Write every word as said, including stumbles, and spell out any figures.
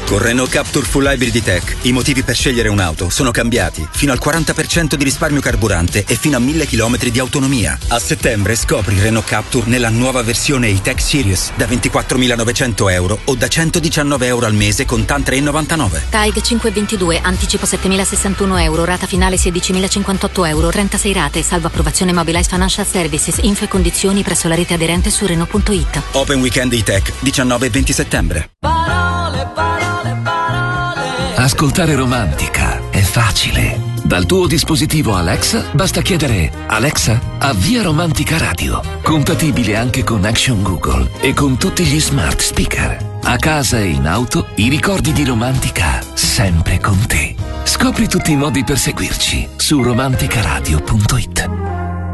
Con Renault Captur Full Hybrid E-Tech i motivi per scegliere un'auto sono cambiati. Fino al quaranta per cento di risparmio carburante e fino a mille chilometri di autonomia. A settembre scopri Renault Captur nella nuova versione E-Tech Series da ventiquattromilanovecento euro o da centodiciannove euro al mese con TAN tre virgola novantanove. T A I G cinquecentoventidue, anticipo settemilasessantuno euro, rata finale sedicimilacinquantotto euro, trentasei rate, salvo approvazione Mobilize Financial Services, info e condizioni presso la rete aderente su Renault punto it. Open Weekend E-Tech, diciannove e venti settembre. Parole, parole, parole. Ascoltare Romantica è facile. Dal tuo dispositivo Alexa basta chiedere: Alexa, avvia Romantica Radio. Compatibile anche con Action Google e con tutti gli smart speaker. A casa e in auto, i ricordi di Romantica sempre con te. Scopri tutti i modi per seguirci su romanticaradio punto it.